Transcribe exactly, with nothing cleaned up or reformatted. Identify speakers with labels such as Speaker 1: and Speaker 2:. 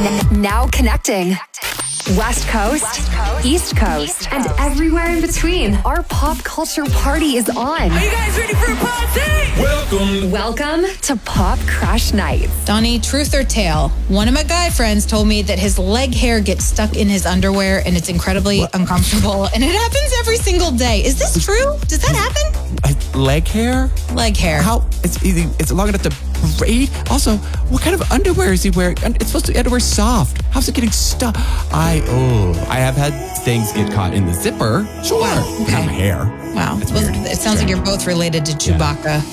Speaker 1: N- now connecting. West Coast, West Coast, East Coast, East Coast, and everywhere in between. Our pop culture party is on.
Speaker 2: Are you guys ready for a party?
Speaker 3: Welcome.
Speaker 1: Welcome to Pop Crush Nights.
Speaker 4: Donnie, truth or tale? One of my guy friends told me that his leg hair gets stuck in his underwear and it's incredibly what? uncomfortable. And it happens every single day. Is this true? Does that happen?
Speaker 3: Uh, leg hair?
Speaker 4: Leg hair.
Speaker 3: How? It's easy. It's long enough to braid. Also, what kind of underwear is he wearing? It's supposed to be underwear soft. How's it getting stuck? I oh, I have had things get caught in the zipper. Sure.
Speaker 4: Wow. Okay.
Speaker 3: Not my hair.
Speaker 4: Wow.
Speaker 3: That's
Speaker 4: Well,
Speaker 3: weird.
Speaker 4: it sounds like you're both related to Chewbacca. Yeah.